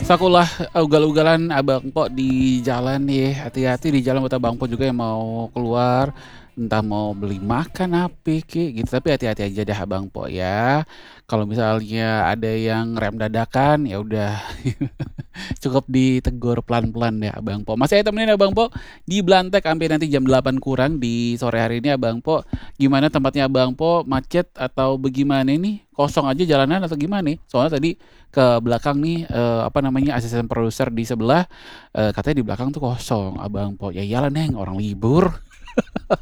Sakulah ugal-ugalan Abang Po di jalan nih, hati-hati di jalan buat Abang Po juga yang mau keluar, entah mau beli makan apa kek gitu, tapi hati-hati aja deh Abang Po ya. Kalau misalnya ada yang rem dadakan, ya udah cukup ditegur pelan-pelan ya Abang Po. Masih saya temenin Abang Po di Blantek sampai nanti jam 8 kurang di sore hari ini Abang Po. Gimana tempatnya Abang Po? Macet atau bagaimana nih? Kosong aja jalanan atau gimana nih? Soalnya tadi ke belakang nih apa namanya asisten produser di sebelah katanya di belakang tuh kosong Abang Po. Ya iyalah Neng, orang libur.